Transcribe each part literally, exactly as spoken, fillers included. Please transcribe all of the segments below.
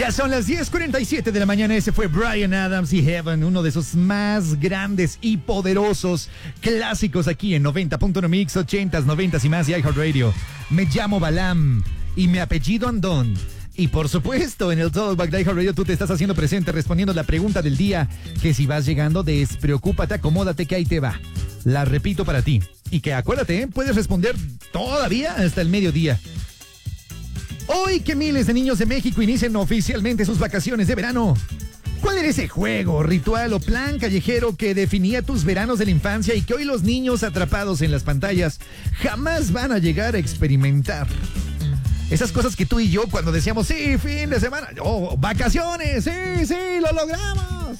Ya son las diez cuarenta y siete de la mañana. Ese fue Bryan Adams y Heaven, uno de esos más grandes y poderosos clásicos aquí en noventa punto uno Mix, ochentas, noventas y más y iHeartRadio. Me llamo Balam y mi apellido Andón. Y por supuesto, en el Talkback de iHeartRadio tú te estás haciendo presente respondiendo la pregunta del día, que si vas llegando, despreocúpate, acomódate que ahí te va. La repito para ti. Y que acuérdate, ¿eh? Puedes responder todavía hasta el mediodía. Hoy que miles de niños de México inician oficialmente sus vacaciones de verano, ¿cuál era ese juego, ritual o plan callejero que definía tus veranos de la infancia y que hoy los niños atrapados en las pantallas jamás van a llegar a experimentar? Esas cosas que tú y yo cuando decíamos, sí, fin de semana, oh, vacaciones, sí, sí, lo logramos.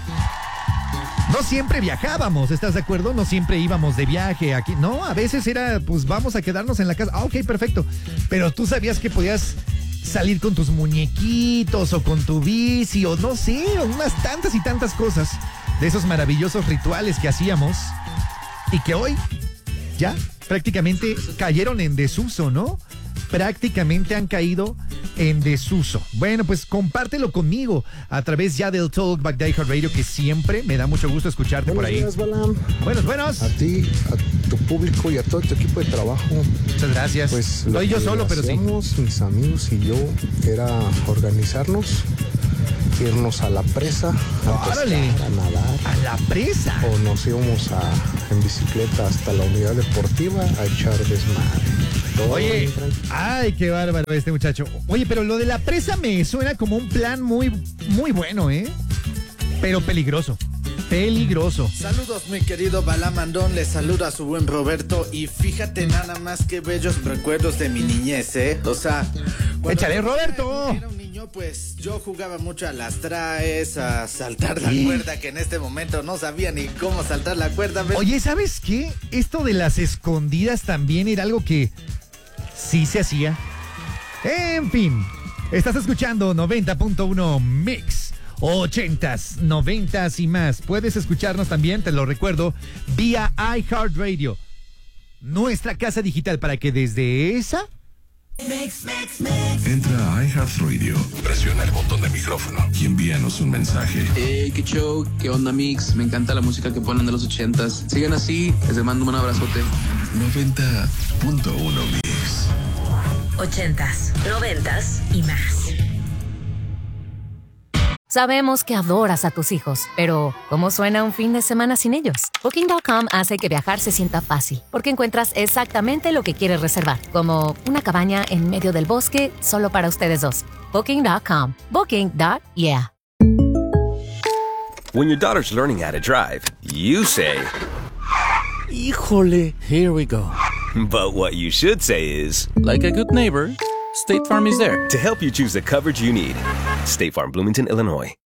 No siempre viajábamos, ¿estás de acuerdo? No siempre íbamos de viaje aquí. No, a veces era, pues vamos a quedarnos en la casa. Ah, ok, perfecto. Pero tú sabías que podías salir con tus muñequitos o con tu bici o no sé, unas tantas y tantas cosas de esos maravillosos rituales que hacíamos y que hoy ya prácticamente cayeron en desuso, ¿no? Prácticamente han caído en desuso. Bueno, pues compártelo conmigo a través ya del Talkback de iHeartRadio, que siempre me da mucho gusto escucharte Buenos por ahí. Días, Balam. Buenos, buenos. A ti, a tu público y a todo tu equipo de trabajo. Muchas gracias. Pues Soy yo solo, pero sí. Mis amigos y yo era organizarnos, irnos a la presa, a ¡Órale! pescar, a nadar. ¿A la presa? O nos íbamos a, en bicicleta hasta la unidad deportiva a echar desmadre. Todo Oye, bien, ay, qué bárbaro este muchacho. Oye, pero lo de la presa me suena como un plan muy, muy bueno, ¿eh? Pero peligroso. Peligroso. Saludos, mi querido Balamandón. Les saluda a su buen Roberto. Y fíjate nada más que bellos recuerdos de mi niñez, ¿eh? O sea, échale, Roberto. Era un niño, pues yo jugaba mucho a las traes, a saltar la ¿Sí? cuerda, que en este momento no sabía ni cómo saltar la cuerda. ¿Ves? Oye, ¿sabes qué? Esto de las escondidas también era algo que sí se hacía. En fin, estás escuchando noventa punto uno Mix. ochentas, noventas y más. Puedes escucharnos también, te lo recuerdo, vía iHeartRadio, nuestra casa digital, para que desde esa... Mix, mix, mix. Entra a iHeartRadio, presiona el botón de micrófono y envíanos un mensaje. Hey, qué show, qué onda, Mix. Me encanta la música que ponen de los ochentas. Sigan así, les mando un abrazote. noventa punto uno Mix. Ochentas, noventas y más. Sabemos que adoras a tus hijos, pero ¿cómo suena un fin de semana sin ellos? Booking punto com hace que viajar se sienta fácil, porque encuentras exactamente lo que quieres reservar, como una cabaña en medio del bosque solo para ustedes dos. Booking punto com. Booking. Yeah. When your daughter's learning how to drive, you say, Híjole, here we go. but what you should say is, Like a good neighbor, State Farm is there. to help you choose the coverage you need. State Farm, Bloomington, Illinois.